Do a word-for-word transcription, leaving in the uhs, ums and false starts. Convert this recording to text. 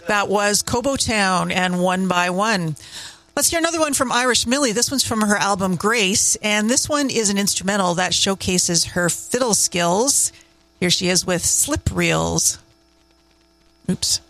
That was Cobo Town and One by One. Let's hear another one from Irish Millie. This one's from her album Grace, and this one is an instrumental that showcases her fiddle skills. Here she is with Slip Reels. Oops.